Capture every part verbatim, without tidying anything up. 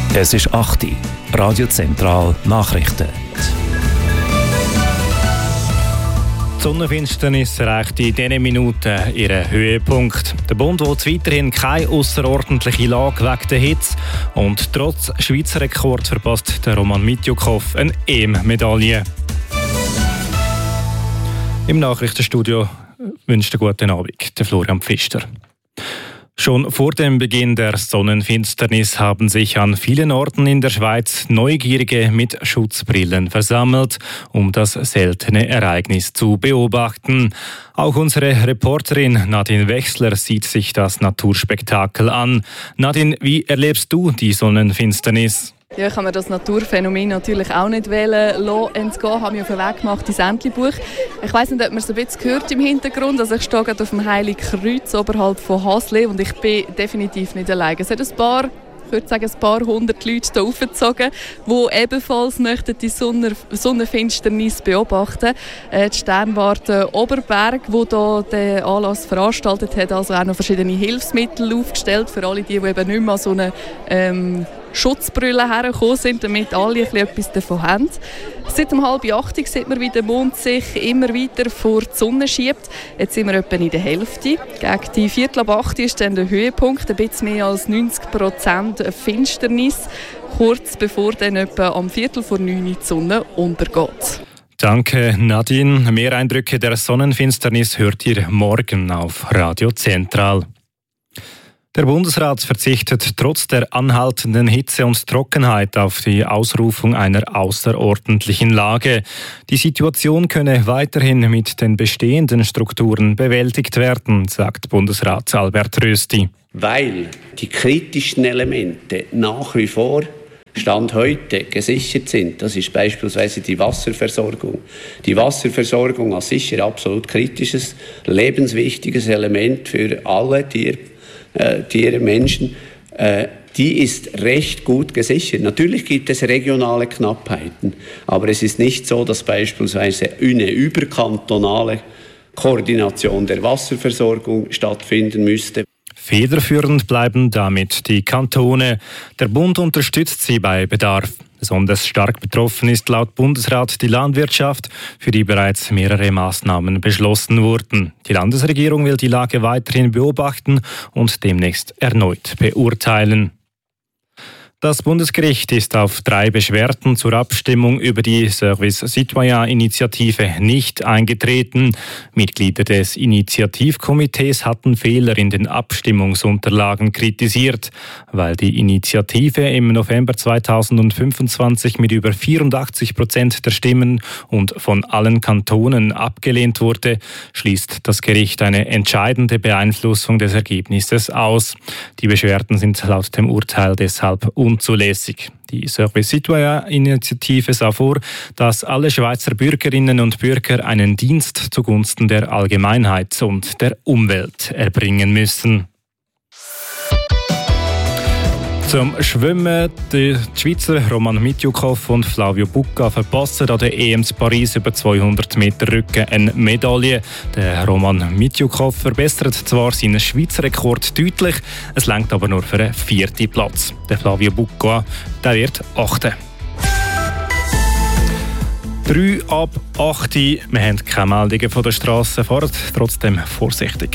Es ist acht Uhr. Radio Zentral Nachrichten. Die Sonnenfinsternis erreicht in diesen Minuten ihren Höhepunkt. Der Bund will weiterhin keine außerordentliche Lage wegen der Hitze. Und trotz Schweizer Rekord verpasst der Roman Mitjukow eine E M-Medaille. Im Nachrichtenstudio wünscht einen guten Abend der Florian Pfister. Schon vor dem Beginn der Sonnenfinsternis haben sich an vielen Orten in der Schweiz Neugierige mit Schutzbrillen versammelt, um das seltene Ereignis zu beobachten. Auch unsere Reporterin Nadine Wechsler sieht sich das Naturspektakel an. Nadine, wie erlebst du die Sonnenfinsternis? Ja, ich kann mir das Naturphänomen natürlich auch nicht wählen lassen, entgehen. Ich habe mich auf den Weg gemacht ins Entlebuch. Ich weiss nicht, ob man es ein bisschen hört im Hintergrund. Also ich stehe gerade auf dem Heiligen Kreuz oberhalb von Hasle und ich bin definitiv nicht allein. Es hat ein paar, ich würde sagen, ein paar hundert Leute hier aufgezogen, die ebenfalls möchten die Sonne, Sonnenfinsternis beobachten. Äh, die Sternwarte Oberberg, die hier den Anlass veranstaltet hat, also auch noch verschiedene Hilfsmittel aufgestellt für alle, die, die eben nicht mehr so eine ähm, Schutzbrille hergekommen sind, damit alle etwas davon haben. Seit um halb acht sieht man, wie der Mond sich immer weiter vor die Sonne schiebt. Jetzt sind wir etwa in der Hälfte. Gegen die Viertel ab acht ist dann der Höhepunkt, ein bisschen mehr als neunzig Prozent Finsternis, kurz bevor dann etwa am Viertel vor neun die Sonne untergeht. Danke, Nadine. Mehr Eindrücke der Sonnenfinsternis hört ihr morgen auf Radio Zentral. Der Bundesrat verzichtet trotz der anhaltenden Hitze und Trockenheit auf die Ausrufung einer außerordentlichen Lage. Die Situation könne weiterhin mit den bestehenden Strukturen bewältigt werden, sagt Bundesrat Albert Rösti. Weil die kritischen Elemente nach wie vor Stand heute gesichert sind. Das ist beispielsweise die Wasserversorgung. Die Wasserversorgung als sicher absolut kritisches, lebenswichtiges Element für alle Tier, äh, Tiere, Menschen. Äh, die ist recht gut gesichert. Natürlich gibt es regionale Knappheiten, aber es ist nicht so, dass beispielsweise eine überkantonale Koordination der Wasserversorgung stattfinden müsste. Federführend bleiben damit die Kantone. Der Bund unterstützt sie bei Bedarf. Besonders stark betroffen ist laut Bundesrat die Landwirtschaft, für die bereits mehrere Maßnahmen beschlossen wurden. Die Landesregierung will die Lage weiterhin beobachten und demnächst erneut beurteilen. Das Bundesgericht ist auf drei Beschwerden zur Abstimmung über die Service Citoyen-Initiative nicht eingetreten. Mitglieder des Initiativkomitees hatten Fehler in den Abstimmungsunterlagen kritisiert. Weil die Initiative im November zweitausendfünfundzwanzig mit über vierundachtzig Prozent der Stimmen und von allen Kantonen abgelehnt wurde, schließt das Gericht eine entscheidende Beeinflussung des Ergebnisses aus. Die Beschwerden sind laut dem Urteil deshalb unzulässig. Die Service Citoyen-Initiative sah vor, dass alle Schweizer Bürgerinnen und Bürger einen Dienst zugunsten der Allgemeinheit und der Umwelt erbringen müssen. Zum Schwimmen, die Schweizer Roman Mitjukow und Flavio Bucca verpassen an der E M in Paris über zweihundert Meter Rücken eine Medaille. Der Roman Mitjukow verbessert zwar seinen Schweizer Rekord deutlich, es reicht aber nur für einen vierten Platz. Der Flavio Bucca, der wird achter. Drei ab acht. Wir haben keine Meldungen von der Strasse, fahrt trotzdem vorsichtig.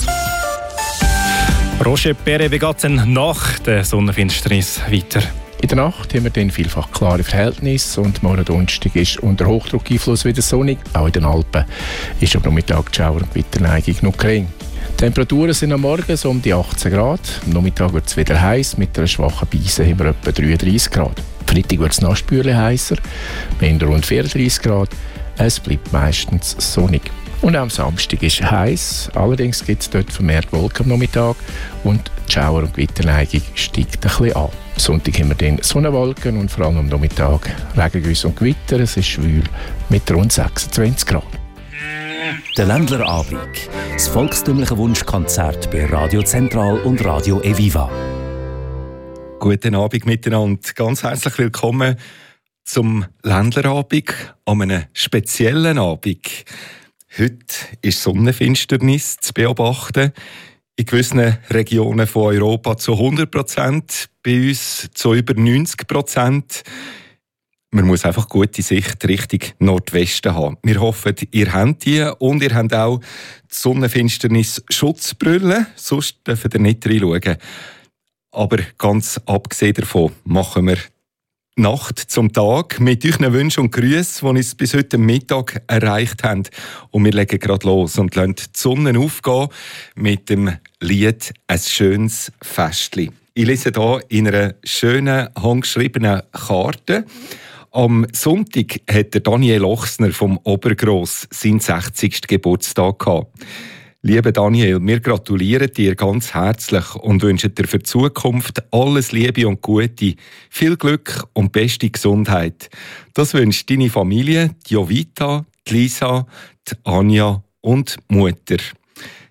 Roger Perret, wie geht es denn nach der Sonnenfinsternis weiter? In der Nacht haben wir dann vielfach klare Verhältnisse und morgen Donnerstag ist unter Hochdruckeinfluss wieder sonnig. Auch in den Alpen ist am Nachmittag die Schauer- und Gewitterneigung noch gering. Die Temperaturen sind am Morgen so um die achtzehn Grad. Am Nachmittag wird es wieder heiß. Mit einer schwachen Beise haben wir etwa dreiunddreissig Grad. Am Freitag wird es noch spürlich heißer. Wir haben rund vierunddreissig Grad. Es bleibt meistens sonnig. Und auch am Samstag ist es heiß. Allerdings gibt es dort vermehrt Wolken am Nachmittag und die Schauer- und Gewitterneigung steigt ein bisschen an. Am Sonntag haben wir dann Sonnenwolken und vor allem am Nachmittag Regengüsse und Gewitter. Es ist schwül mit rund sechsundzwanzig Grad. Der Ländlerabend. Das volkstümliche Wunschkonzert bei Radio Zentral und Radio Eviva. Guten Abend miteinander. Ganz herzlich willkommen zum Ländlerabend, an einem speziellen Abend. Heute ist Sonnenfinsternis zu beobachten. in gewissen Regionen von Europa zu hundert Prozent, bei uns zu über neunzig Prozent. Man muss einfach gute Sicht Richtung Nordwesten haben. Wir hoffen, ihr habt die und ihr habt auch die Sonnenfinsternis-Schutzbrille, sonst dürft ihr nicht reinschauen. Aber ganz abgesehen davon machen wir Nacht zum Tag mit euren Wünschen und Grüßen, die uns bis heute Mittag erreicht haben. Und wir legen gerade los und lassen die Sonne aufgehen mit dem Lied «Ein schönes Festli». Ich lese hier in einer schönen, handgeschriebenen Karte. Am Sonntag hat der Daniel Ochsner vom Obergross seinen sechzigsten Geburtstag gehabt. Lieber Daniel, wir gratulieren dir ganz herzlich und wünschen dir für die Zukunft alles Liebe und Gute, viel Glück und beste Gesundheit. Das wünscht deine Familie, die Jovita, die Lisa, die Anja und die Mutter.